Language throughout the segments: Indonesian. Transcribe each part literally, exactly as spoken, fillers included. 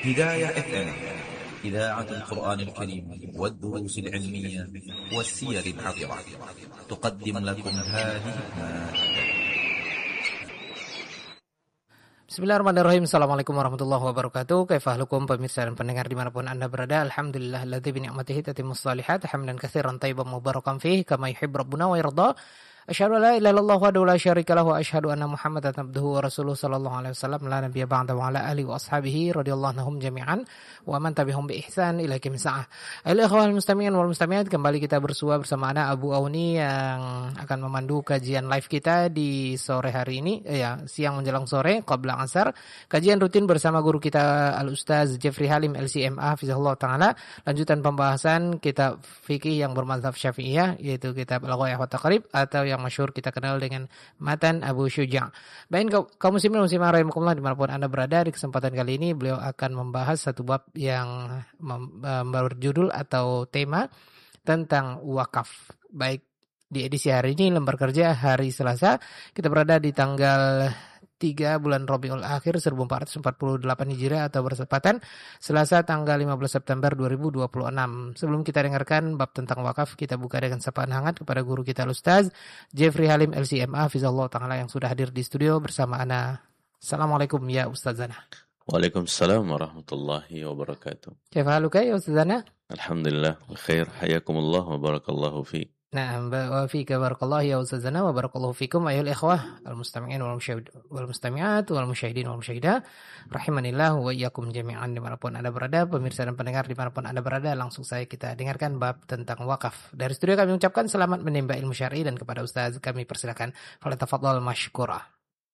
هداية إف إم إذاعة القرآن الكريم والدروس العلمية والسير العطرة تقدم لكم هذه Bismillahirrahmanirrahim. Assalamualaikum warahmatullahi wabarakatuh. Kaifahalukum pemirsa dan pendengar dimanapun anda berada. Alhamdulillah alladzi bi ni'matihi tatimmus shalihat. Hamdan katsiran thayyiban mubarakan fihi kama yuhibbu rabbuna wa yarda. Asyhadu an la ilaha illallah wahdahu la syarika lahu wa asyhadu anna Muhammadan abduhu wa rasuluhu sallallahu alaihi wasallam la nabiyya ba'da wa ala alihi wa ashabihi radhiyallahu anhum jami'an wa man tabi'ahum bi ihsan ila yaumil sa'ah. Ayolah ikhwal mustami'in wal mustami'at, kembali kita bersua bersama ana Abu Auni yang akan memandu kajian live kita di sore hari ini, eh, ya, siang menjelang sore qabla asar. Kajian rutin bersama guru kita Al-Ustaz Jeffrey Halim L C M A hafizahullah taala, lanjutan pembahasan kitab fikih yang bermadzhab Syafi'iyah yaitu kitab Al-Ghayah wa Taqrib atau yang masyhur kita kenal dengan Matan Abu Syuja'. Baik kaum muslimin dan muslimat rahimakumullah dimanapun anda berada, di kesempatan kali ini beliau akan membahas satu bab yang berjudul atau tema tentang wakaf. Baik di edisi hari ini lembar kerja hari Selasa, kita berada di tanggal tiga bulan Rabiul Akhir seribu empat ratus empat puluh delapan Hijriah atau bertepatan Selasa tanggal lima belas September dua ribu dua puluh enam. Sebelum kita dengarkan bab tentang wakaf, kita buka dengan sapaan hangat kepada guru kita Ustaz Jeffrey Halim L C M A hafizahullah taala yang sudah hadir di studio bersama ana. Assalamualaikum ya Ustazana. Waalaikumsalam warahmatullahi wabarakatuh. Kaifahaluka ya Ustazana? Alhamdulillah khair, hayakumullah wa barakallahu fi. Nah, wa fika barakallahu ya Ustazana wa barakallahu fikum ayol ikhwah al-mustami'in wal mustami'at wal musyahidin wal musyahidah rahimanillah wa iyyakum jami'an dimanapun anda berada, pemirsa dan pendengar dimanapun anda berada. Langsung saya kita dengarkan bab tentang wakaf. Dari studio kami ucapkan selamat menimba ilmu syar'i, dan kepada Ustaz kami persilakan falyatafaddal mashkura.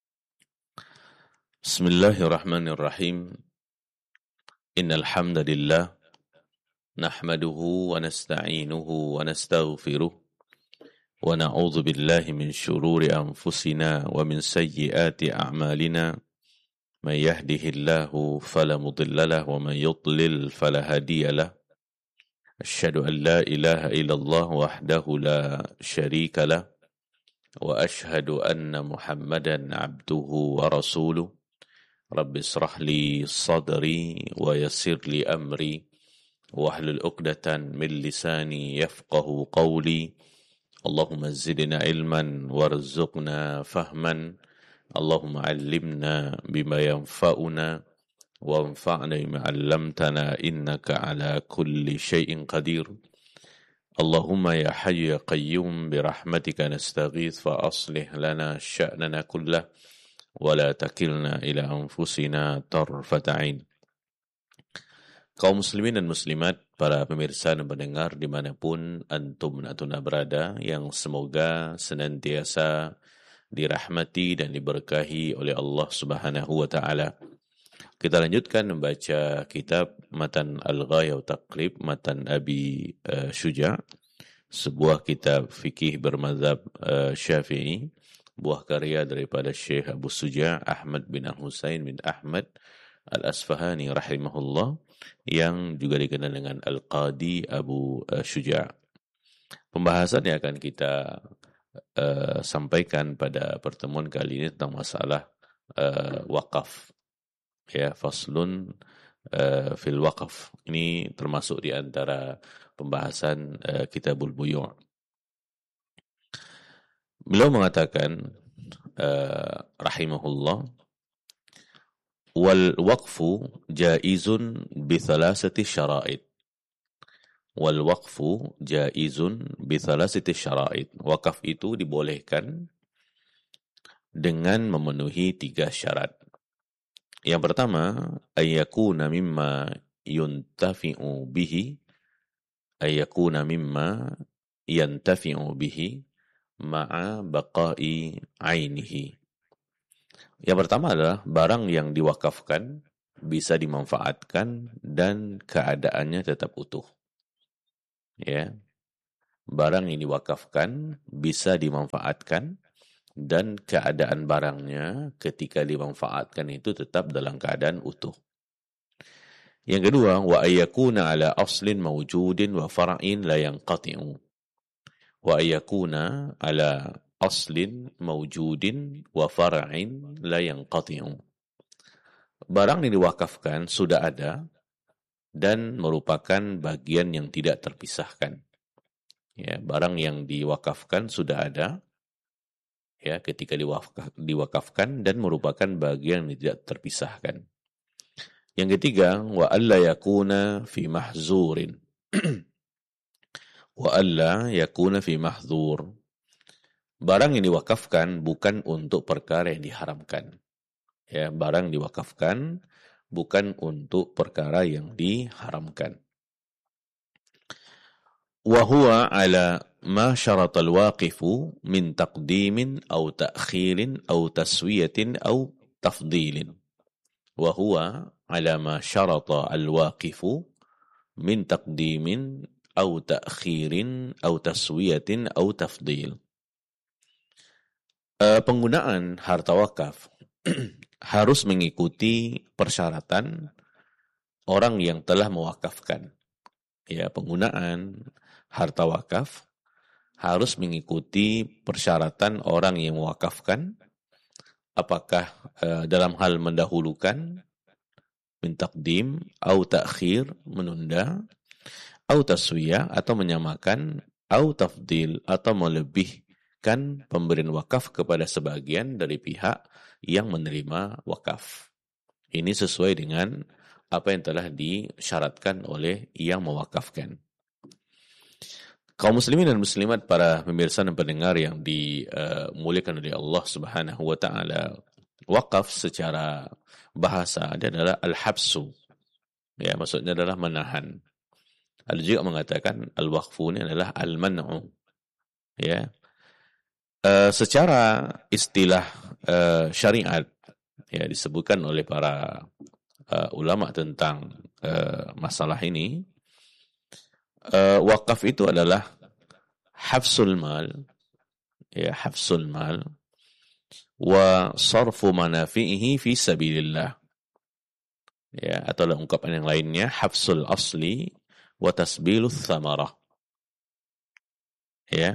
Bismillahirrahmanirrahim. Innal hamdalillah nahmaduhu wa nasta'inuhu wa nastaghfiruh wa na'udzu billahi min syururi anfusina wa min sayyiati a'malina. May yahdihillahu fala mudilla lahu wa man yudlil fala hadiya lahu. Asyhadu an la ilaha illallah wahdahu la syarika lahu wa asyhadu anna Muhammadan abduhu wa rasuluh. Rabbi israh li sadri wa yassir li amri wahlul 'uqdatan min lisani yafqahu qawli. Allahumma zidna ilman warzuqna fahman. Allahumma 'allimna bima yanfa'una wanfa'na bima 'allamtana innaka 'ala kulli syai'in qadir. Allahumma ya hayyu ya qayyum bi rahmatika nastaghits fa aslih lana sya'nana kullah wa la takilna ila anfusina tarfata 'ain. Kaum muslimin dan muslimat, para pemirsa dan pendengar dimanapun antum natuna berada, yang semoga senantiasa dirahmati dan diberkahi oleh Allah Subhanahu wa taala. Kita lanjutkan membaca kitab Matan Al-Ghayah wa Taqrib Matan Abi uh, Syuja', sebuah kitab fikih bermadzhab uh, Syafi'i, buah karya daripada Syekh Abu Syuja' Ahmad bin Al-Husain bin Ahmad Al-Asfahani rahimahullah, yang juga dikenal dengan Al-Qadi Abu Syuja'. Pembahasan yang akan kita uh, sampaikan pada pertemuan kali ini tentang masalah uh, wakaf. Ya, faslun uh, fil wakaf. Ini termasuk di antara pembahasan uh, Kitabul Buyu'. Beliau mengatakan uh, rahimahullah, wal waqfu jaizun bi thalathati syara'id. Wal waqfu jaizun bi thalathati syara'id. Wakaf itu dibolehkan dengan memenuhi tiga syarat. Yang pertama, ayyakuna mimma yuntafi'u bihi, ayyakuna mimma yantafi'u bihi ma'a baqa'i ainihi. Yang pertama adalah barang yang diwakafkan bisa dimanfaatkan dan keadaannya tetap utuh. Ya. Barang yang diwakafkan bisa dimanfaatkan dan keadaan barangnya ketika dimanfaatkan itu tetap dalam keadaan utuh. Yang kedua, wa ayyakuna ala aslin mawjudin wa far'in la yanqati'u. Wa ayyakuna ala aslin mawjudin wa far'in la yanqati'u. barang yang diwakafkan sudah ada dan merupakan bagian yang tidak terpisahkan. Ya, barang yang diwakafkan sudah ada, ya, ketika diwakaf, diwakafkan dan merupakan bagian yang tidak terpisahkan. Yang ketiga, wa alla yakuna fi mahzurin. Wa alla yakuna fi mahzur. Barang yang diwakafkan bukan untuk perkara yang diharamkan. Ya, barang diwakafkan bukan untuk perkara yang diharamkan. Wa huwa ala ma syarata al-waqifu min taqdimin aw ta'khirin aw taswiyatin aw tafdilin. Wa huwa ala ma syarata al-waqifu min taqdimin aw ta'khirin aw taswiyatin aw tafdil. Uh, penggunaan harta wakaf harus mengikuti persyaratan orang yang telah mewakafkan. Ya, penggunaan harta wakaf harus mengikuti persyaratan orang yang mewakafkan, apakah uh, dalam hal mendahulukan, min taqdim, au ta'khir, menunda, au taswiyah, atau menyamakan, au tafdil, atau melebihkan pemberian wakaf kepada sebagian dari pihak yang menerima wakaf. Ini sesuai dengan apa yang telah disyaratkan oleh yang mewakafkan. Kaum muslimin dan muslimat, para pemirsa dan pendengar yang dimuliakan oleh Allah Subhanahu wa taala, wakaf secara bahasa adalah al-habsu. Ya, maksudnya adalah menahan. Ada juga mengatakan al-waqfu ini adalah al-man'u. Ya. Uh, secara istilah uh, syariat, ya, disebutkan oleh para uh, ulama tentang uh, masalah ini. Uh, wakaf itu adalah hafsul mal, ya, hafsul mal wa sarfu manafi'ihi fi sabilillah. Ya, atau dalam ungkapan yang lainnya hafsul asli wa tasbilus thamarah. Ya.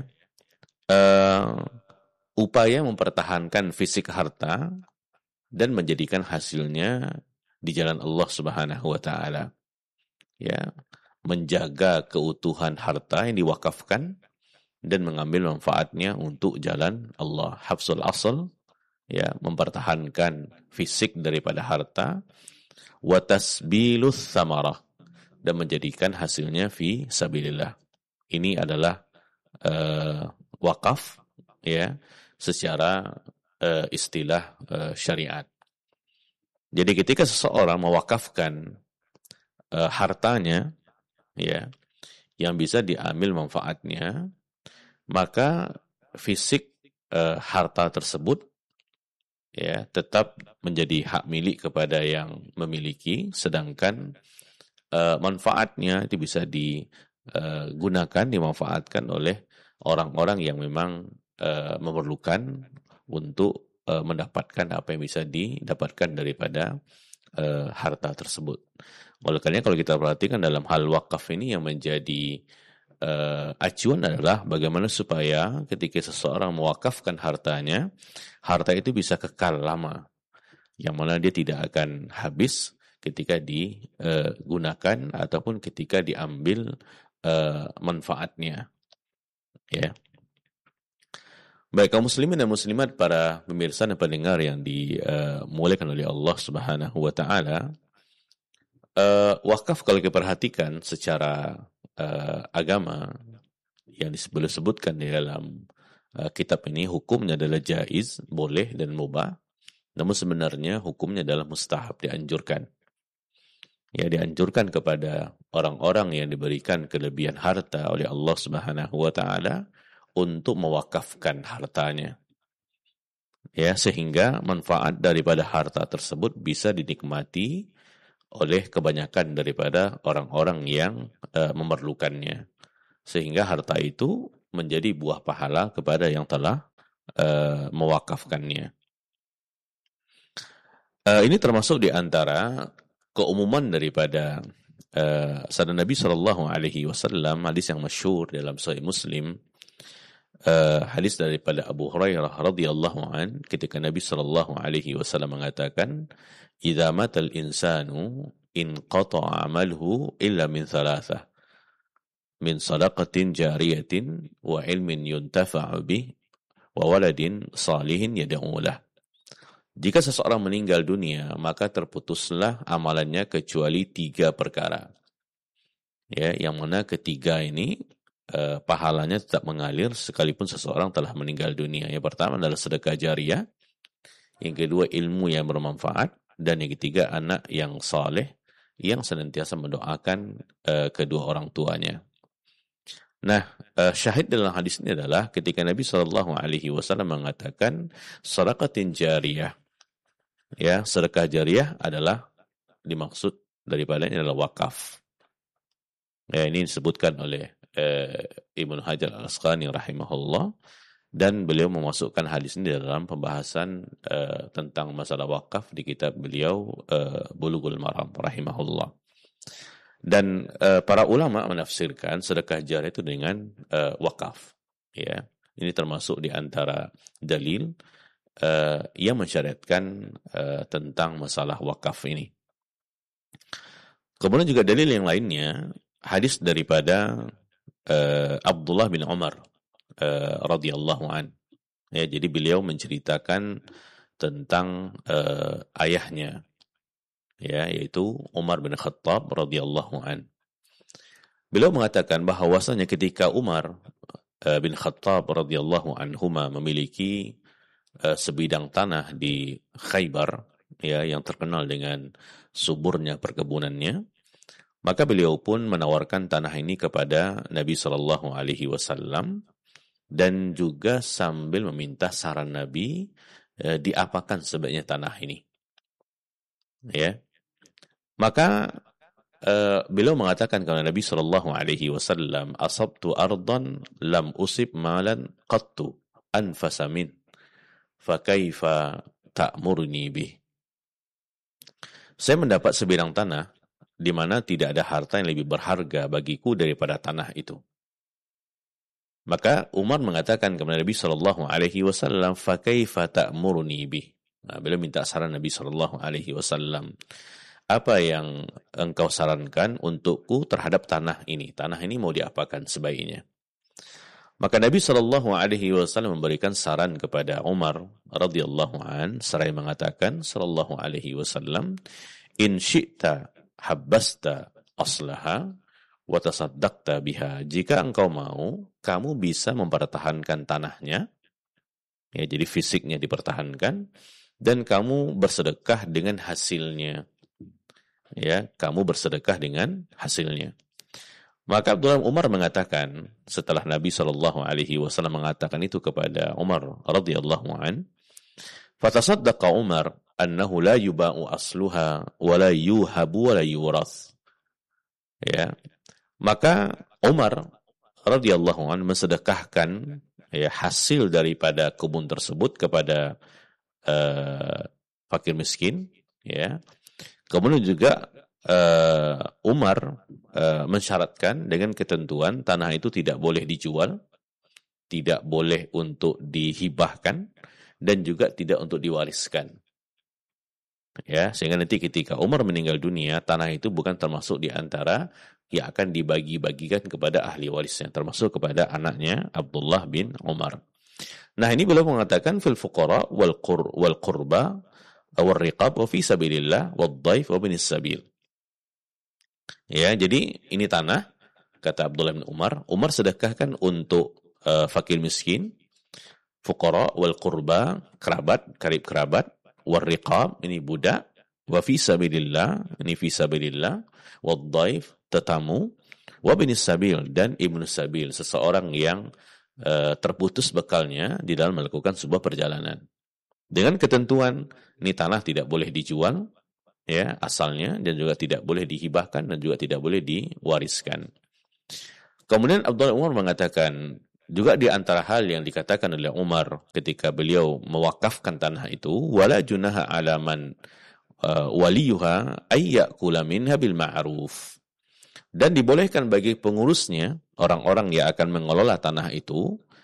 Uh, upaya mempertahankan fisik harta dan menjadikan hasilnya di jalan Allah Subhanahu wa taala. Ya, menjaga keutuhan harta yang diwakafkan dan mengambil manfaatnya untuk jalan Allah. Hafsul asl, ya, mempertahankan fisik daripada harta, wa tasbilus thamarah, dan menjadikan hasilnya fi sabilillah. Ini adalah uh, wakaf, ya, secara uh, istilah uh, syariat. Jadi ketika seseorang mewakafkan uh, hartanya, ya, yang bisa diambil manfaatnya, maka fisik uh, harta tersebut, ya, tetap menjadi hak milik kepada yang memiliki, sedangkan uh, manfaatnya itu bisa digunakan, uh, dimanfaatkan oleh orang-orang yang memang uh, memerlukan untuk uh, mendapatkan apa yang bisa didapatkan daripada uh, harta tersebut. Oleh karena kalau kita perhatikan dalam hal wakaf ini, yang menjadi uh, acuan adalah bagaimana supaya ketika seseorang mewakafkan hartanya, harta itu bisa kekal lama, yang mana dia tidak akan habis ketika digunakan uh, ataupun ketika diambil uh, manfaatnya. Ya. Baik, kaum muslimin dan muslimat, para pemirsa dan pendengar yang dimuliakan uh, oleh Allah Subhanahu wa taala, uh, wakaf kalau kita perhatikan secara uh, agama yang disebut-sebutkan di dalam uh, kitab ini, hukumnya adalah jaiz, boleh dan mubah, namun sebenarnya hukumnya adalah mustahab, dianjurkan. Ya, dianjurkan kepada orang-orang yang diberikan kelebihan harta oleh Allah Subhanahu wa taala untuk mewakafkan hartanya. Ya, sehingga manfaat daripada harta tersebut bisa dinikmati oleh kebanyakan daripada orang-orang yang uh, memerlukannya. Sehingga harta itu menjadi buah pahala kepada yang telah uh, mewakafkannya. Uh, ini termasuk di antara keumuman daripada uh, sabda Nabi sallallahu alaihi wasallam, hadis yang masyhur dalam Sahih Muslim, uh, hadis daripada Abu Hurairah radhiyallahu an ketika Nabi sallallahu alaihi wasallam mengatakan, "Idza matal insanu inqata'a 'amaluhu illa min thalathah, min sadaqatin jariyatin wa ilmin yuntafa'u bih wa waladin salihin yad'u lah." Jika seseorang meninggal dunia, maka terputuslah amalannya kecuali tiga perkara. Ya, yang mana ketiga ini eh, pahalanya tetap mengalir sekalipun seseorang telah meninggal dunia. Yang pertama adalah sedekah jariyah, yang kedua ilmu yang bermanfaat, dan yang ketiga anak yang saleh yang senantiasa mendoakan eh, kedua orang tuanya. Nah, uh, syahid dalam hadis ini adalah ketika Nabi shallallahu alaihi wasallam mengatakan sedekatin jariyah. Ya, sedekah jariyah adalah dimaksud daripadanya adalah wakaf. Ya, ini disebutkan oleh uh, Ibnu Hajar Al-Asqalani rahimahullah, dan beliau memasukkan hadis ini dalam pembahasan uh, tentang masalah wakaf di kitab beliau uh, Bulughul Maram rahimahullah. Dan uh, para ulama menafsirkan sedekah jariyah itu dengan uh, wakaf. Ya, ini termasuk di antara dalil uh, yang mensyariatkan uh, tentang masalah wakaf ini. Kemudian juga dalil yang lainnya, hadis daripada uh, Abdullah bin Umar uh, radhiyallahu an. Ya, jadi beliau menceritakan tentang uh, ayahnya, ya, yaitu Umar bin Khattab radhiyallahu an. Beliau mengatakan bahwasanya ketika Umar uh, bin Khattab radhiyallahu anhuma memiliki uh, sebidang tanah di Khaybar, ya, yang terkenal dengan suburnya perkebunannya, maka beliau pun menawarkan tanah ini kepada Nabi sallallahu alaihi wasallam dan juga sambil meminta saran Nabi uh, diapakan sebaiknya tanah ini. Ya. Maka uh, beliau mengatakan kepada Nabi sallallahu alaihi wasallam, "Asabtu ardan lam usib malan qattu anfasa min, fa kaifa ta'murni bih?" Saya mendapat sebidang tanah di mana tidak ada harta yang lebih berharga bagiku daripada tanah itu. Maka Umar mengatakan kepada Nabi sallallahu alaihi wasallam, "Fa kaifa ta'murni bih?" Nah, beliau minta saran Nabi sallallahu alaihi wasallam, apa yang engkau sarankan untukku terhadap tanah ini? Tanah ini mau diapakan sebaiknya? Maka Nabi sallallahu alaihi wasallam memberikan saran kepada Umar radhiyallahu an, seraya mengatakan sallallahu alaihi wasallam, "In syi'ta habbasta aslaha wa tasaddaqta biha." Jika engkau mau, kamu bisa mempertahankan tanahnya. Ya, jadi fisiknya dipertahankan dan kamu bersedekah dengan hasilnya. Ya, kamu bersedekah dengan hasilnya. Maka Abdullah bin Umar mengatakan, setelah Nabi sallallahu alaihi wasallam mengatakan itu kepada Umar radhiyallahu an, fatasaddaqa Umar annahu la yuba'u asluha wa la yuhabu wa la yurath. Ya. Maka Umar radhiyallahu an mensedekahkan, ya, hasil daripada kebun tersebut kepada uh, fakir miskin, ya. Kemudian juga uh, Umar uh, mensyaratkan dengan ketentuan tanah itu tidak boleh dijual, tidak boleh untuk dihibahkan, dan juga tidak untuk diwariskan. Ya, sehingga nanti ketika Umar meninggal dunia, tanah itu bukan termasuk di antara yang akan dibagi-bagikan kepada ahli warisnya, termasuk kepada anaknya Abdullah bin Umar. Nah, ini beliau mengatakan fil fuqara wal qur wal qurba wal riqab wa fi sabilillah wad dhaif wa binis sabil. Ya, jadi ini tanah, kata Abdullah bin Umar, Umar sedekahkan untuk uh, fakir miskin, fuqara wal qurba, kerabat, karib kerabat, wal riqab, ini budak, wa fi sabilillah, ini fi sabilillah, wad dhaif, tetamu, wa binis sabil, dan ibnu sabil, seseorang yang uh, terputus bekalnya di dalam melakukan sebuah perjalanan. Dengan ketentuan ini tanah tidak boleh dijual, ya, asalnya, dan juga tidak boleh dihibahkan dan juga tidak boleh diwariskan. Kemudian Abdullah bin Umar mengatakan juga di antara hal yang dikatakan oleh Umar ketika beliau mewakafkan tanah itu, wala junaha alaman uh, waliyuha ayyakula minha bil ma'ruf. Dan dibolehkan bagi pengurusnya, orang-orang yang akan mengelola tanah itu,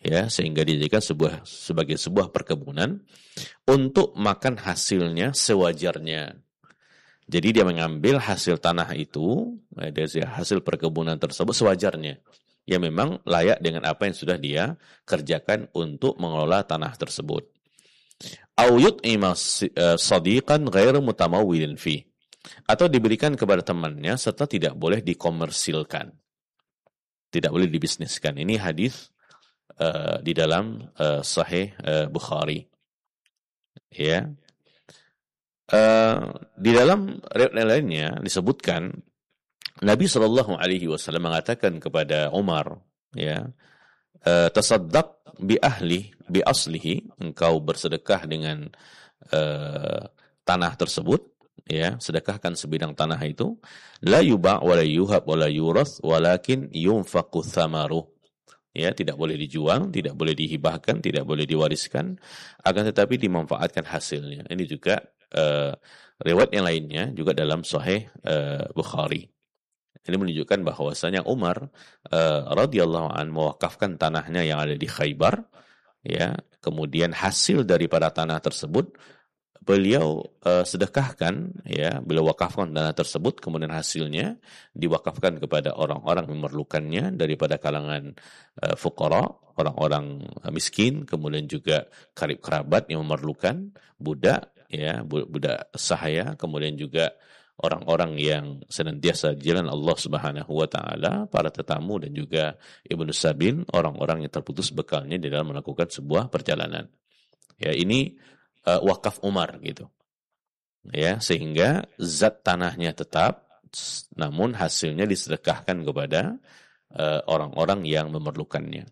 ya, sehingga dijadikan sebuah sebagai sebuah perkebunan untuk makan hasilnya sewajarnya. Jadi dia mengambil hasil tanah itu, dari hasil perkebunan tersebut sewajarnya, yang memang layak dengan apa yang sudah dia kerjakan untuk mengelola tanah tersebut. Au yut'ima sadiqan ghairu mutamawwilin fi, atau diberikan kepada temannya serta tidak boleh dikomersilkan, tidak boleh dibisniskan. Ini hadis uh, di dalam uh, Sahih uh, Bukhari. Ya, uh, di dalam riwayat lainnya disebutkan Nabi Shallallahu Alaihi Wasallam mengatakan kepada Umar, ya, uh, tasaddaq bi ahli bi aslihi, engkau bersedekah dengan uh, tanah tersebut, ya, sedekahkan sebidang tanah itu, la yuba' wa la yuhab wa la yurath walakin yunfaqu thamaruh, ya, tidak boleh dijual, tidak boleh dihibahkan, tidak boleh diwariskan, akan tetapi dimanfaatkan hasilnya. Ini juga uh, riwayat yang lainnya juga dalam Sahih uh, Bukhari. Ini menunjukkan bahwasanya Umar uh, radhiyallahu an mewakafkan tanahnya yang ada di Khaybar, ya, kemudian hasil daripada tanah tersebut beliau uh, sedekahkan, ya, beliau wakafkan tanah tersebut, kemudian hasilnya diwakafkan kepada orang-orang yang memerlukannya daripada kalangan uh, fuqara, orang-orang uh, miskin, kemudian juga karib kerabat yang memerlukan, budak, ya, budak sahaya, kemudian juga orang-orang yang senantiasa di jalan Allah Subhanahu wa taala, para tetamu dan juga ibnu sabil, orang-orang yang terputus bekalnya di dalam melakukan sebuah perjalanan. Ya, ini uh, wakaf Umar gitu. Ya, sehingga zat tanahnya tetap, namun hasilnya disedekahkan kepada uh, orang-orang yang memerlukannya.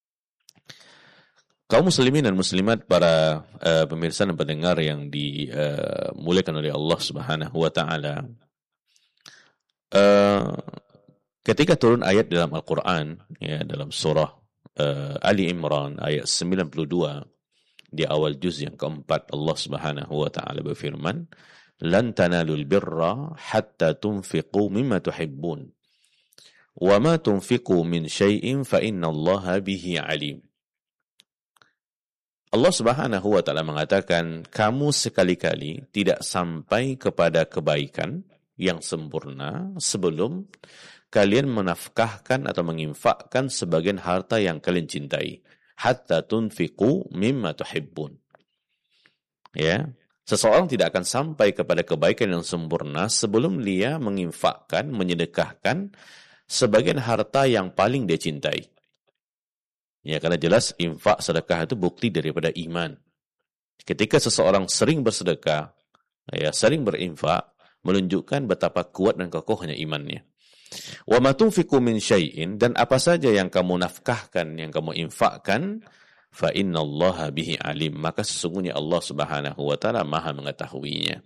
Kaum muslimin dan muslimat, para uh, pemirsa dan pendengar yang dimuliakan uh, oleh Allah Subhanahu wa taala. Uh, ketika turun ayat dalam Al-Qur'an, ya, dalam surah uh, Ali Imran ayat sembilan puluh dua, di awal juz yang keempat, Allah Subhanahu wa taala berfirman, "Lan tanalul birra hatta tunfiqu mimma tuhibbun. Wa ma tunfiqu min syai'in fa innallaha bihi alim." Allah Subhanahu wa taala mengatakan, kamu sekali-kali tidak sampai kepada kebaikan yang sempurna sebelum kalian menafkahkan atau menginfakkan sebagian harta yang kalian cintai. Hatta tunfiqu mimma tuhibbun. Ya, seseorang tidak akan sampai kepada kebaikan yang sempurna sebelum dia menginfakkan, menyedekahkan sebagian harta yang paling dia cintai. Ya, karena jelas infak sedekah itu bukti daripada iman. Ketika seseorang sering bersedekah, ya, sering berinfak, menunjukkan betapa kuat dan kokohnya imannya. Wa ma tunfiqu min syai'in, dan apa saja yang kamu nafkahkan, yang kamu infakkan, fa innallaha bihi alim, maka sesungguhnya Allah Subhanahu wa taala Maha mengetahuinya.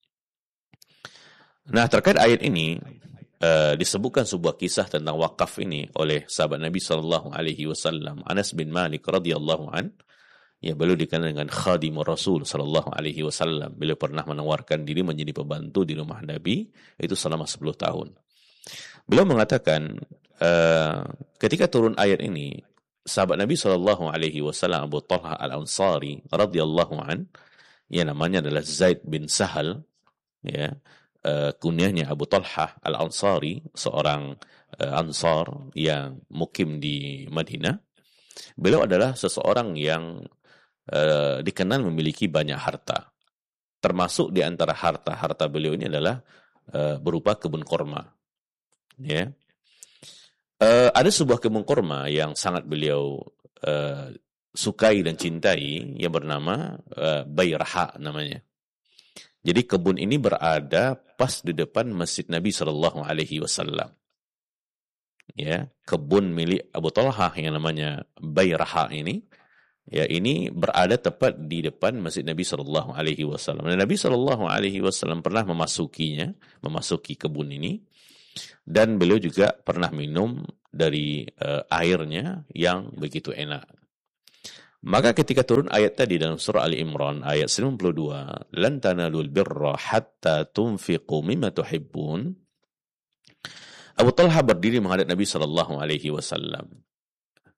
Nah, terkait ayat ini Uh, disebutkan sebuah kisah tentang wakaf ini oleh sahabat Nabi sallallahu alaihi wasallam, Anas bin Malik radhiyallahu an. Ya, beliau dikenal dengan khadimur Rasul sallallahu alaihi wasallam. Beliau pernah menawarkan diri menjadi pembantu di rumah Nabi itu selama sepuluh tahun. Beliau mengatakan, uh, ketika turun ayat ini, sahabat Nabi sallallahu alaihi wasallam Abu Talha Al-Ansari radhiyallahu an, ya, namanya adalah Zaid bin Sahal, ya, Uh, kunyahnya Abu Talha Al-Ansari, seorang uh, Ansar yang mukim di Madinah. Beliau adalah seseorang yang uh, dikenal memiliki banyak harta. Termasuk di antara harta-harta beliau ini adalah uh, berupa kebun kurma. Ya. Uh, ada sebuah kebun kurma yang sangat beliau uh, sukai dan cintai, yang bernama uh, Bayraha namanya. Jadi kebun ini berada pas di depan Masjid Nabi sallallahu alaihi wasallam. Ya, kebun milik Abu Talha yang namanya Bayraha ini, ya, ini berada tepat di depan Masjid Nabi sallallahu alaihi wasallam. Dan Nabi sallallahu alaihi wasallam pernah memasukinya, memasuki kebun ini, dan beliau juga pernah minum dari uh, airnya yang begitu enak. Maka ketika turun ayat tadi dalam surah Ali Imran ayat sembilan puluh dua, lan tanalul birra hatta tunfiqu mimma tuhibbun, Abu Talha berdiri menghadap Nabi sallallahu alaihi wasallam.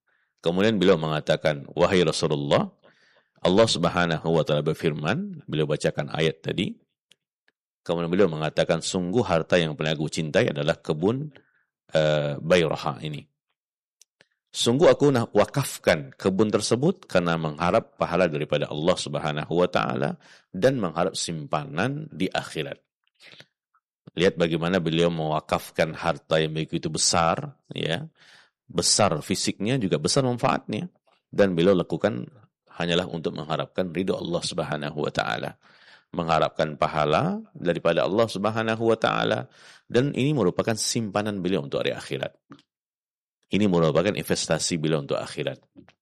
Kemudian beliau mengatakan, wahai Rasulullah, Allah Subhanahu wa taala berfirman, beliau bacakan ayat tadi. Kemudian beliau mengatakan, sungguh harta yang paling aku cintai adalah kebun uh, Bayraha ini. Sungguh aku nak wakafkan kebun tersebut karena mengharap pahala daripada Allah Subhanahu wa taala dan mengharap simpanan di akhirat. Lihat bagaimana beliau mewakafkan harta yang begitu besar, ya. Besar fisiknya juga besar manfaatnya, dan beliau lakukan hanyalah untuk mengharapkan ridho Allah Subhanahu wa taala, mengharapkan pahala daripada Allah Subhanahu wa taala, dan ini merupakan simpanan beliau untuk hari akhirat. Ini merupakan investasi beliau untuk akhirat.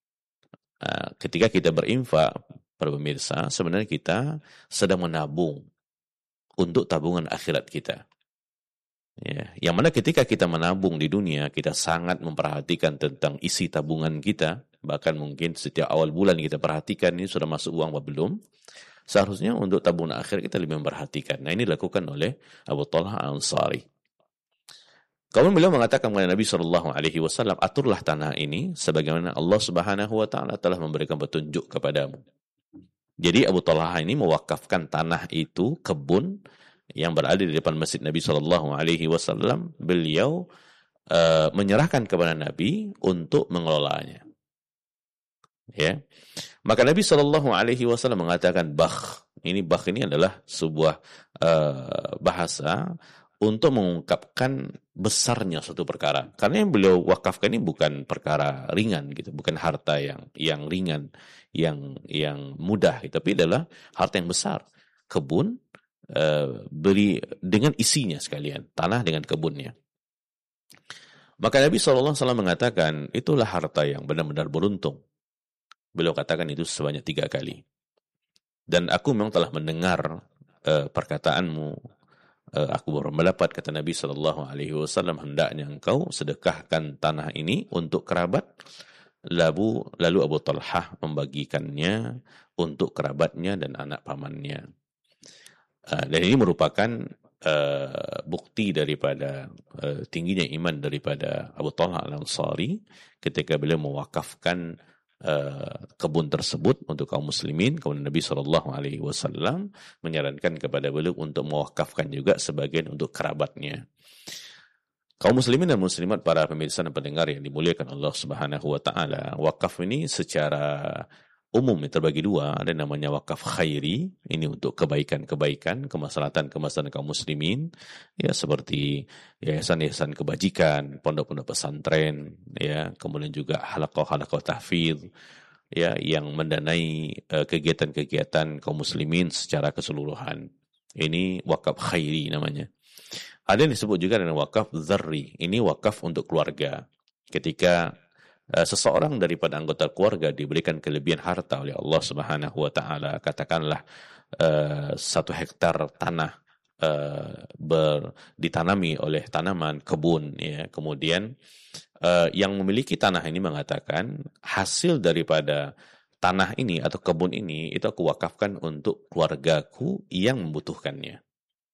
Uh, ketika kita berinfak, para pemirsa, sebenarnya kita sedang menabung untuk tabungan akhirat kita. Ya, yang mana ketika kita menabung di dunia, kita sangat memperhatikan tentang isi tabungan kita. Bahkan mungkin setiap awal bulan kita perhatikan ini sudah masuk uang atau belum. Seharusnya untuk tabungan akhirat kita lebih memperhatikan. Nah, ini dilakukan oleh Abu Talha Al-Ansari. Kemudian beliau mengatakan kepada Nabi shallallahu alaihi wasallam, aturlah tanah ini sebagaimana Allah Subhanahu wa taala telah memberikan petunjuk kepadamu. Jadi Abu Talha ini mewakafkan tanah itu, kebun yang berada di depan masjid Nabi shallallahu alaihi wasallam, beliau uh, menyerahkan kepada Nabi untuk mengelolanya. Ya, maka Nabi shallallahu alaihi wasallam mengatakan bakh. Ini bakh ini adalah sebuah uh, bahasa untuk mengungkapkan besarnya suatu perkara. Karena yang beliau wakafkan ini bukan perkara ringan gitu, bukan harta yang yang ringan, yang yang mudah gitu, tapi adalah harta yang besar. Kebun uh, beri dengan isinya sekalian, tanah dengan kebunnya. Maka Nabi shallallahu alaihi wasallam mengatakan, itulah harta yang benar-benar beruntung. Beliau katakan itu sebanyak tiga kali. Dan aku memang telah mendengar uh, perkataanmu. Uh, aku baru mendapat, kata Nabi shallallahu alaihi wasallam, hendaknya engkau sedekahkan tanah ini untuk kerabat. Lalu, lalu Abu Talhah membagikannya untuk kerabatnya dan anak pamannya. Uh, dan ini merupakan uh, bukti daripada uh, tingginya iman daripada Abu Talhah Al-Ansari ketika beliau mewakafkan Uh, kebun tersebut untuk kaum muslimin. Kemudian Nabi shallallahu alaihi wasallam menyarankan kepada beliau untuk mewakafkan juga sebagian untuk kerabatnya. Kaum muslimin dan muslimat, para pemirsa dan pendengar yang dimuliakan Allah Subhanahu wa taala, wakaf ini secara umum terbagi dua. Ada namanya wakaf khairi, ini untuk kebaikan-kebaikan, kemaslahatan-kemaslahatan kaum muslimin, ya seperti yayasan-yayasan kebajikan, pondok-pondok pesantren, ya, kemudian juga halaqah-halaqah tahfidz, ya, yang mendanai uh, kegiatan-kegiatan kaum muslimin secara keseluruhan. Ini wakaf khairi namanya. Ada yang disebut juga dengan wakaf dzarri. Ini wakaf untuk keluarga. Ketika Uh, seseorang daripada anggota keluarga diberikan kelebihan harta oleh Allah Subhanahu wa taala, katakanlah uh, satu hektar tanah uh, ber, ditanami oleh tanaman kebun, ya. Kemudian uh, yang memiliki tanah ini mengatakan, hasil daripada tanah ini atau kebun ini itu aku wakafkan untuk keluargaku yang membutuhkannya.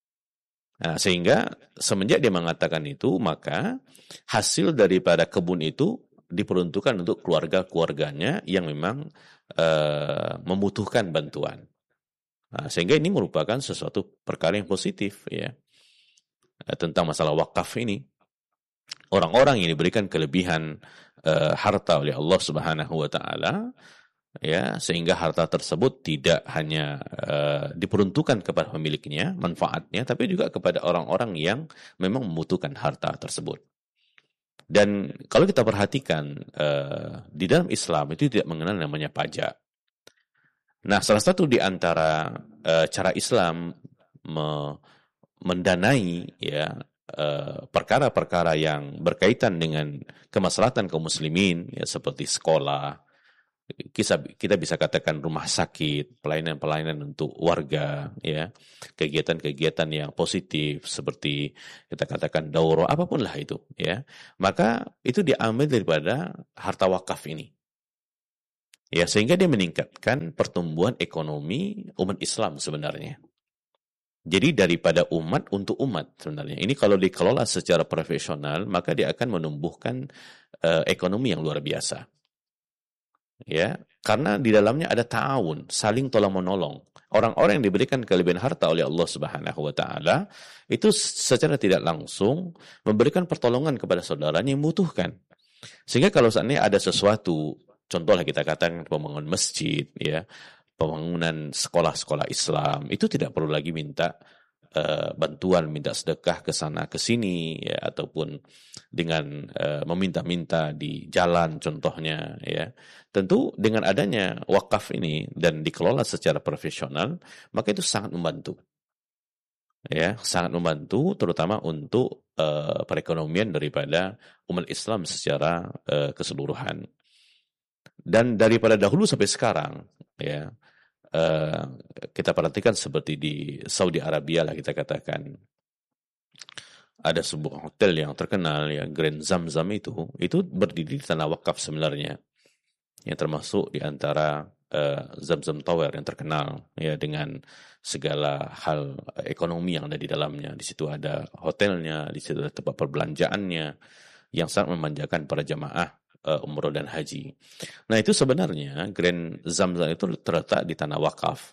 Nah, sehingga semenjak dia mengatakan itu, maka hasil daripada kebun itu diperuntukkan untuk keluarga-keluarganya yang memang uh, membutuhkan bantuan. Nah, sehingga ini merupakan sesuatu perkara yang positif, ya, tentang masalah wakaf ini. Orang-orang yang diberikan kelebihan uh, harta oleh Allah Subhanahu wa taala, ya, sehingga harta tersebut tidak hanya uh, diperuntukkan kepada pemiliknya, manfaatnya, tapi juga kepada orang-orang yang memang membutuhkan harta tersebut. Dan kalau kita perhatikan, uh, di dalam Islam itu tidak mengenal namanya pajak. Nah, salah satu di antara uh, cara Islam me- mendanai, ya, uh, perkara-perkara yang berkaitan dengan kemaslahatan kaum muslimin, ya, seperti sekolah, kita, kita bisa katakan rumah sakit, pelayanan-pelayanan untuk warga, ya, kegiatan-kegiatan yang positif seperti kita katakan daurah, apapun lah itu, ya, maka itu diambil daripada harta wakaf ini, ya, sehingga dia meningkatkan pertumbuhan ekonomi umat Islam sebenarnya. Jadi daripada umat untuk umat sebenarnya. Ini kalau dikelola secara profesional, maka dia akan menumbuhkan uh, ekonomi yang luar biasa. Ya, karena di dalamnya ada ta'awun, saling tolong-menolong. Orang-orang yang diberikan kelebihan harta oleh Allah Subhanahu wa taala itu secara tidak langsung memberikan pertolongan kepada saudaranya yang membutuhkan. Sehingga kalau seandainya ada sesuatu, contohnya kita katakan pembangunan masjid, ya, pembangunan sekolah-sekolah Islam, itu tidak perlu lagi minta uh, bantuan, minta sedekah ke sana ke sini, ya, ataupun dengan uh, meminta-minta di jalan, contohnya, ya. Tentu dengan adanya wakaf ini dan dikelola secara profesional, maka itu sangat membantu. Ya, sangat membantu terutama untuk uh, perekonomian daripada umat Islam secara uh, keseluruhan. Dan daripada dahulu sampai sekarang, ya, uh, kita perhatikan seperti di Saudi Arabia lah kita katakan, ada sebuah hotel yang terkenal, ya, Grand Zamzam itu, itu berdiri di tanah wakaf sebenarnya, yang termasuk di antara uh, Zamzam Tower yang terkenal, ya, dengan segala hal ekonomi yang ada di dalamnya. Di situ ada hotelnya, di situ ada tempat perbelanjaannya yang sangat memanjakan para jamaah uh, umroh dan haji. Nah, itu sebenarnya Grand Zamzam itu terletak di tanah wakaf.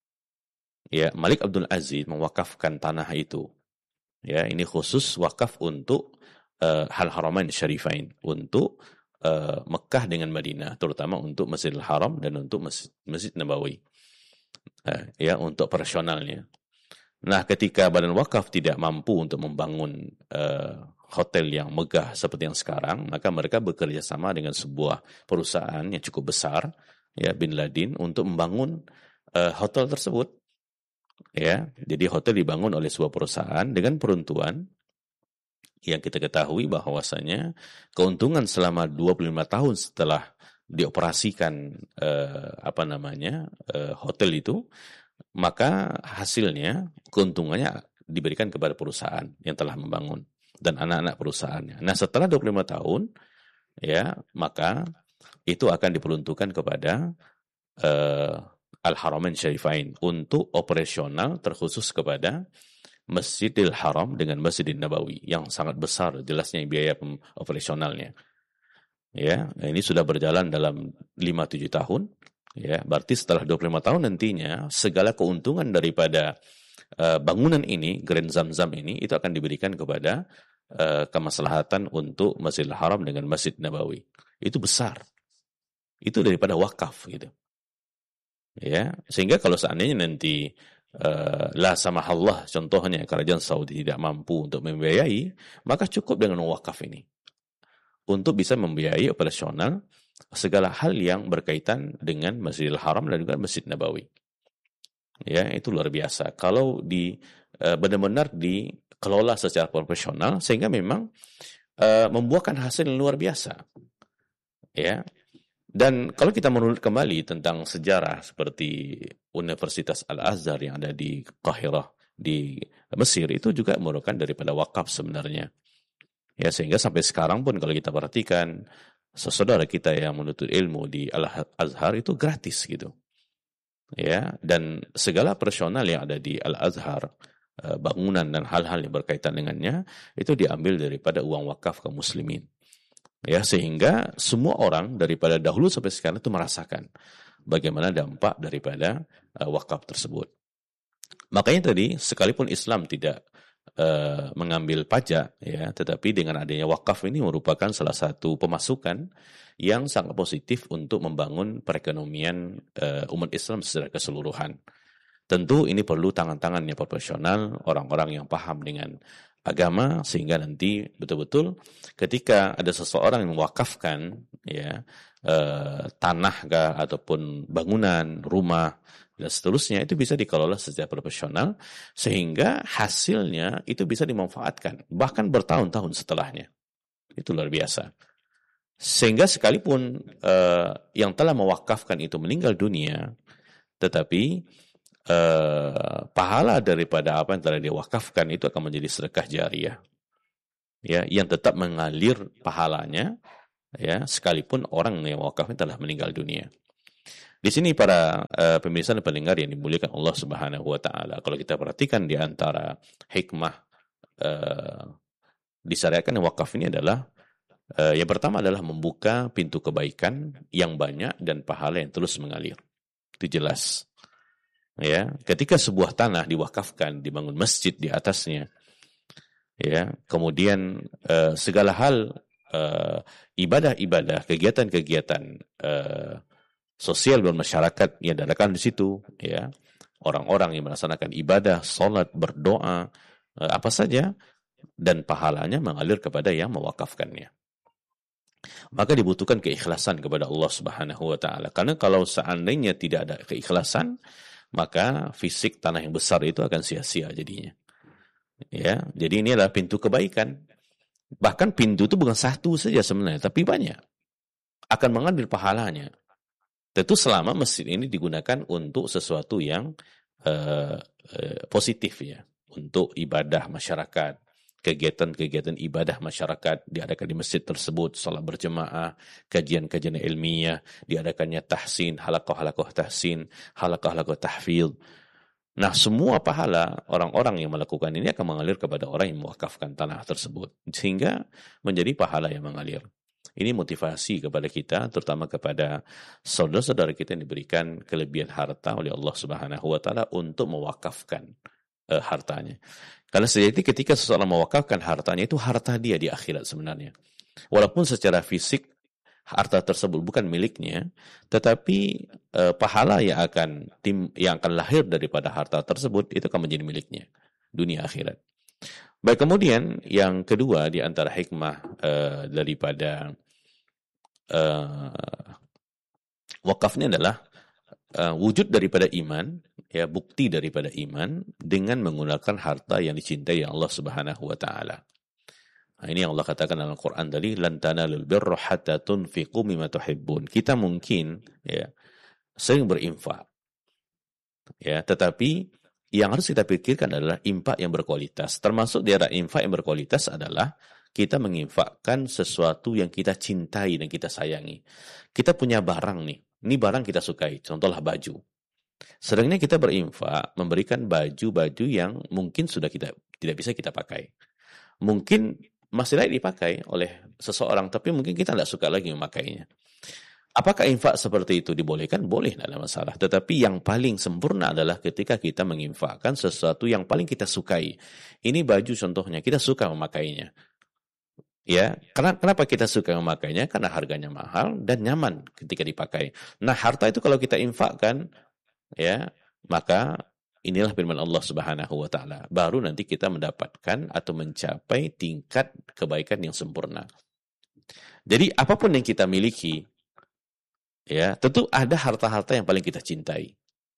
Ya, Malik Abdul Aziz mewakafkan tanah itu. Ya, ini khusus wakaf untuk uh, Hal Haramain Syarifain, untuk uh, Mekah dengan Madinah, terutama untuk Masjidil Haram dan untuk Masjid, Masjid Nabawi. Uh, ya, untuk operasionalnya. Nah, ketika Badan Wakaf tidak mampu untuk membangun uh, hotel yang megah seperti yang sekarang, maka mereka bekerja sama dengan sebuah perusahaan yang cukup besar, ya, Bin Laden, untuk membangun uh, hotel tersebut. Ya, jadi hotel dibangun oleh sebuah perusahaan dengan peruntuan yang kita ketahui bahwasanya keuntungan selama dua puluh lima tahun setelah dioperasikan uh, apa namanya uh, hotel itu, maka hasilnya, keuntungannya diberikan kepada perusahaan yang telah membangun dan anak-anak perusahaannya. Nah, setelah dua puluh lima tahun, ya, maka itu akan diperuntukkan kepada uh, Al-Haramain Syarifain untuk operasional terkhusus kepada Masjidil Haram dengan Masjidil Nabawi yang sangat besar jelasnya biaya operasionalnya. Ya, ini sudah berjalan dalam lima tujuh tahun. Ya, berarti setelah dua puluh lima tahun nantinya segala keuntungan daripada uh, bangunan ini, Grand Zamzam ini, itu akan diberikan kepada uh, kemaslahatan untuk Masjidil Haram dengan Masjid Nabawi. Itu besar. Itu daripada wakaf gitu. Ya, sehingga kalau seandainya nanti uh, la samahallah, contohnya kerajaan Saudi tidak mampu untuk membiayai, maka cukup dengan wakaf ini untuk bisa membiayai operasional segala hal yang berkaitan dengan Masjidil Haram dan juga Masjid Nabawi. Ya, itu luar biasa. Kalau di uh, benar-benar dikelola secara profesional sehingga memang uh, membuahkan hasil yang luar biasa. Ya. Dan kalau kita menurut kembali tentang sejarah seperti Universitas Al-Azhar yang ada di Qahirah di Mesir, itu juga merupakan daripada wakaf sebenarnya. Ya, sehingga sampai sekarang pun kalau kita perhatikan saudara kita yang menuntut ilmu di Al-Azhar itu gratis gitu. Ya, dan segala personal yang ada di Al-Azhar, bangunan dan hal-hal yang berkaitan dengannya itu diambil daripada uang wakaf kaum muslimin. Ya, sehingga semua orang daripada dahulu sampai sekarang itu merasakan bagaimana dampak daripada uh, wakaf tersebut. Makanya tadi sekalipun Islam tidak uh, mengambil pajak, ya, tetapi dengan adanya wakaf ini merupakan salah satu pemasukan yang sangat positif untuk membangun perekonomian uh, umat Islam secara keseluruhan. Tentu ini perlu tangan-tangan yang profesional, orang-orang yang paham dengan agama, sehingga nanti betul-betul ketika ada seseorang yang mewakafkan, ya, eh, tanah kah, ataupun bangunan, rumah, dan seterusnya, itu bisa dikelola secara profesional, sehingga hasilnya itu bisa dimanfaatkan, bahkan bertahun-tahun setelahnya. Itu luar biasa. Sehingga sekalipun eh, yang telah mewakafkan itu meninggal dunia, tetapi Uh, pahala daripada apa yang telah diwakafkan itu akan menjadi sedekah jariyah, ya, yang tetap mengalir pahalanya, ya, sekalipun orang yang wakafnya telah meninggal dunia. Di sini para uh, pemirsa dan pendengar yang dimuliakan Allah Subhanahu wa taala, kalau kita perhatikan di antara hikmah uh, disyariatkan wakaf ini adalah Uh, yang pertama adalah membuka pintu kebaikan yang banyak dan pahala yang terus mengalir. Itu jelas. Ya, ketika sebuah tanah diwakafkan, dibangun masjid di atasnya, ya, kemudian uh, segala hal uh, ibadah-ibadah, kegiatan-kegiatan uh, sosial bermasyarakat yang diadakan di situ, ya, orang-orang yang melaksanakan ibadah, sholat, berdoa, uh, apa saja, dan pahalanya mengalir kepada yang mewakafkannya. Maka dibutuhkan keikhlasan kepada Allah Subhanahu wa taala. Karena kalau seandainya tidak ada keikhlasan, maka fisik tanah yang besar itu akan sia-sia jadinya. Ya, jadi ini adalah pintu kebaikan. Bahkan pintu itu bukan satu saja sebenarnya, tapi banyak. Akan mengambil pahalanya. Tentu selama masjid ini digunakan untuk sesuatu yang uh, uh, positif ya, untuk ibadah masyarakat. Kegiatan-kegiatan ibadah masyarakat diadakan di masjid tersebut, salat berjemaah, kajian-kajian ilmiah, diadakannya tahsin, halaqah-halaqah tahsin, halaqah-halaqah tahfidz. Nah, semua pahala orang-orang yang melakukan ini akan mengalir kepada orang yang mewakafkan tanah tersebut, sehingga menjadi pahala yang mengalir. Ini motivasi kepada kita, terutama kepada saudara-saudara kita yang diberikan kelebihan harta oleh Allah Subhanahu wa taala untuk mewakafkan uh, hartanya. Karena sejati ketika seseorang mewakafkan hartanya, itu harta dia di akhirat sebenarnya. Walaupun secara fisik harta tersebut bukan miliknya, tetapi eh, pahala yang akan tim yang akan lahir daripada harta tersebut itu akan menjadi miliknya dunia akhirat. Baik, kemudian yang kedua di antara hikmah eh, daripada eh, wakafnya adalah uh, wujud daripada iman, ya, bukti daripada iman dengan menggunakan harta yang dicintai Allah Subhanahu wa taala. Nah, ini yang Allah katakan dalam Al-Qur'an tadi, lan tanalul birra hatta tunfiqu mimma tuhibbun. Kita mungkin ya sering berinfak. Ya, tetapi yang harus kita pikirkan adalah infak yang berkualitas. Termasuk di antara infak yang berkualitas adalah kita menginfakkan sesuatu yang kita cintai dan kita sayangi. Kita punya barang nih, ini barang kita sukai, contohlah baju. Seringnya kita berinfak memberikan baju-baju yang mungkin sudah kita tidak bisa kita pakai. Mungkin masih layak dipakai oleh seseorang, tapi mungkin kita tidak suka lagi memakainya. Apakah infak seperti itu dibolehkan? Boleh, tidak ada masalah. Tetapi yang paling sempurna adalah ketika kita menginfakkan sesuatu yang paling kita sukai. Ini baju contohnya, kita suka memakainya. Ya, karena kenapa kita suka memakainya? Karena harganya mahal dan nyaman ketika dipakai. Nah, harta itu kalau kita infakkan, ya, maka inilah firman Allah Subhanahu wa taala. Baru nanti kita mendapatkan atau mencapai tingkat kebaikan yang sempurna. Jadi apapun yang kita miliki, ya, tentu ada harta-harta yang paling kita cintai.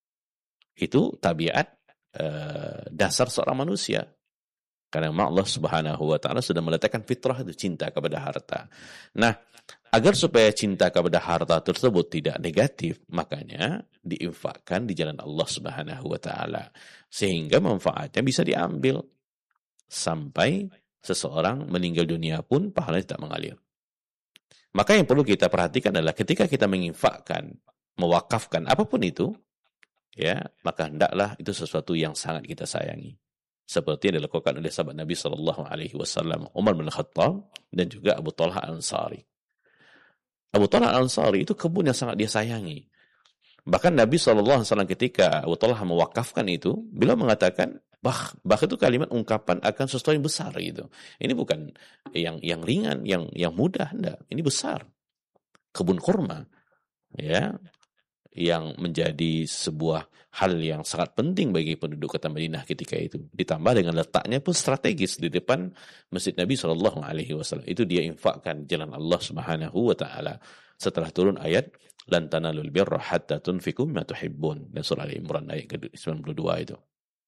Itu tabiat eh, dasar seorang manusia. Karena Allah Subhanahu wa taala sudah meletakkan fitrah itu cinta kepada harta. Nah, agar supaya cinta kepada harta tersebut tidak negatif, makanya diinfakkan di jalan Allah Subhanahu wa taala sehingga manfaatnya bisa diambil sampai seseorang meninggal dunia pun pahalanya tidak mengalir. Maka yang perlu kita perhatikan adalah ketika kita menginfakkan, mewakafkan apapun itu, ya, maka hendaklah itu sesuatu yang sangat kita sayangi. Seperti yang dilakukan oleh sahabat Nabi shallallahu alaihi wasallam, Umar bin Khattab dan juga Abu Talha Al-Ansari. Abu Talha Al-Ansari itu kebun yang sangat dia sayangi. Bahkan Nabi shallallahu alaihi wasallam ketika Abu Talha mewakafkan itu, beliau mengatakan, bah, bah itu kalimat ungkapan akan sesuatu yang besar gitu. Ini bukan yang yang ringan, yang yang mudah, enggak. Ini besar. Kebun kurma, ya, yang menjadi sebuah hal yang sangat penting bagi penduduk kota Madinah ketika itu. Ditambah dengan letaknya pun strategis di depan Masjid Nabi shallallahu alaihi wasallam. Itu dia infakkan jalan Allah Subhanahu wa taala. Setelah turun ayat lan tanalul birra hatta tunfiqu mimma tuhibbun, dan surah Al-Imran ayat sembilan puluh dua itu.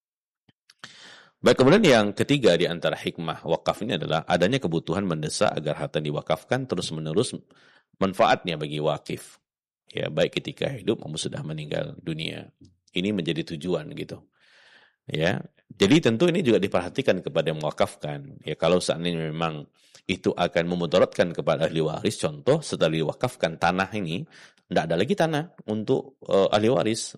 Baik, kemudian yang ketiga di antara hikmah wakaf ini adalah adanya kebutuhan mendesak agar harta diwakafkan terus-menerus manfaatnya bagi wakif. Ya, baik ketika hidup maupun sudah meninggal dunia. Ini menjadi tujuan gitu. Ya. Jadi tentu ini juga diperhatikan kepada yang mewakafkan. Ya, kalau seandainya memang itu akan memudaratkan kepada ahli waris, contoh setelah diwakafkan tanah ini, tidak ada lagi tanah untuk uh, ahli waris.